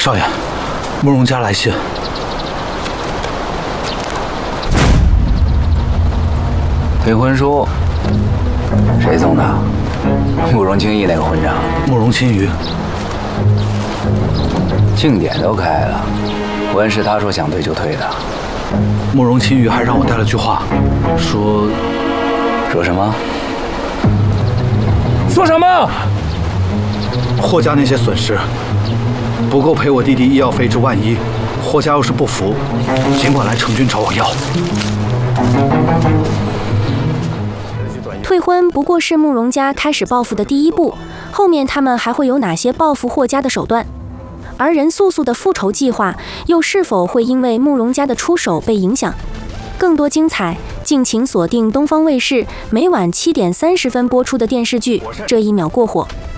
少爷，慕容家来信。 退婚书，谁送的？慕容清逸那个混账。 慕容青羽。 庆典都开了，婚是他说想退就退的。 慕容青羽还让我带了句话，说什么？ 说什么？ 霍家那些损失不够赔我弟弟医药费之万一，霍家要是不服，尽管来成军找我要。 退婚不过是慕容家开始报复的第一步，后面他们还会有哪些报复霍家的手段？而任素素的复仇计划又是否会因为慕容家的出手被影响？更多精彩，敬请锁定东方卫视每晚7点30分播出的电视剧《这一秒过火》。